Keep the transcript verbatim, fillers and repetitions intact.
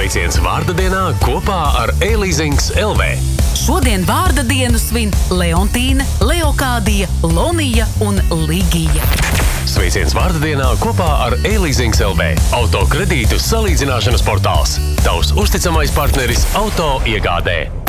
Sveiciens vārda dienā kopā ar e-leasings L V. Šodien vārda dienu svin Leontīne, Leokādija, Lonija un Ligija. Sveiciens vārda dienā kopā ar e-leasings L V. Auto kredītu salīdzināšanas portāls. Tavs uzticamais partneris auto iegādē.